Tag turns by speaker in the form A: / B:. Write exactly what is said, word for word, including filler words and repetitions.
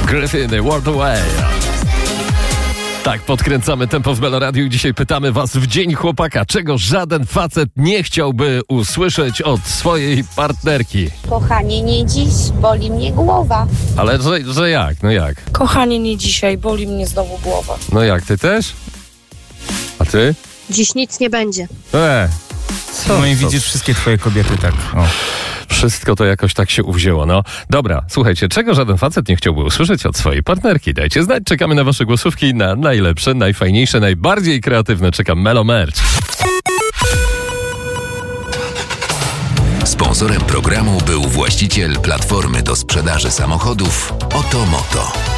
A: Griffin, World Away. Tak, podkręcamy tempo w Meloradiu i dzisiaj pytamy was w Dzień Chłopaka, czego żaden facet nie chciałby usłyszeć od swojej partnerki.
B: Kochanie, nie dziś, boli mnie głowa.
A: Ale że, że jak? No jak?
C: Kochanie, nie dzisiaj, boli mnie znowu głowa.
A: No jak, ty też? A ty?
D: Dziś nic nie będzie.
A: E, co?
E: No i
A: co?
E: widzisz wszystkie twoje kobiety tak. O.
A: Wszystko to jakoś tak się uwzięło. No dobra, słuchajcie, czego żaden facet nie chciałby usłyszeć od swojej partnerki? Dajcie znać, czekamy na wasze głosówki na najlepsze, najfajniejsze, najbardziej kreatywne. Czekam Melo Merch.
F: Sponsorem programu był właściciel platformy do sprzedaży samochodów Oto Moto.